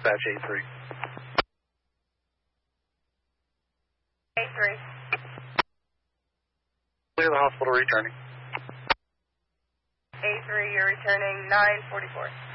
dispatch A3. A3. Clear the hospital returning. A3, you're returning 944.